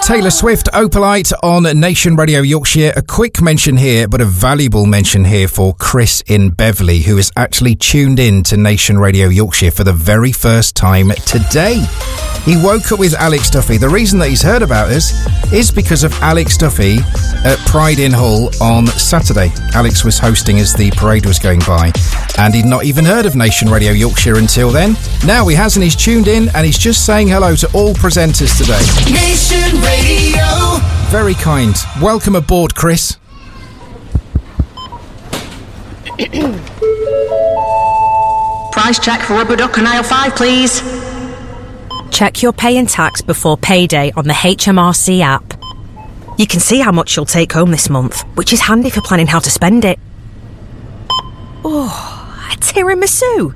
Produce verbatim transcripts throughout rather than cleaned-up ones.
Taylor Swift, Opalite on Nation Radio Yorkshire. A quick mention here, but a valuable mention here for Chris in Beverley, who is actually tuned in to Nation Radio Yorkshire for the very first time today. He woke up with Alex Duffy. The reason that he's heard about us is because of Alex Duffy at Pride in Hull on Saturday. Alex was hosting as the parade was going by, and he'd not even heard of Nation Radio Yorkshire until then. Now he has, and he's tuned in, and he's just saying hello to all presenters today. Nation Radio. Very kind. Welcome aboard, Chris. Price check for rubber duck and aisle five, please. Check your pay and tax before payday on the H M R C app. You can see how much you'll take home this month, which is handy for planning how to spend it. Oh, a tiramisu.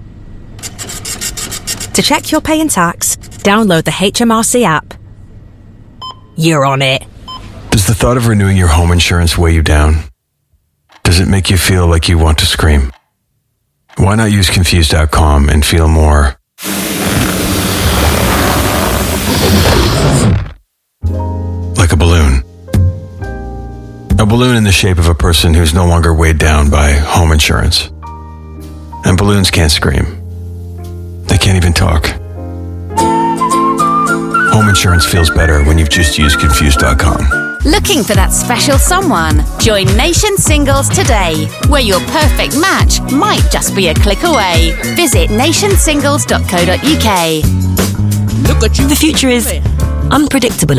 To check your pay and tax, download the H M R C app. You're on it. Does the thought of renewing your home insurance weigh you down? Does it make you feel like you want to scream? Why not use Confused dot com and feel more like a balloon? A balloon in the shape of a person who's no longer weighed down by home insurance. And balloons can't scream. They can't even talk. Home insurance feels better when you've just used Confused dot com. Looking for that special someone? Join Nation Singles today, where your perfect match might just be a click away. Visit nation singles dot co dot uk. Look at you. The future is unpredictable.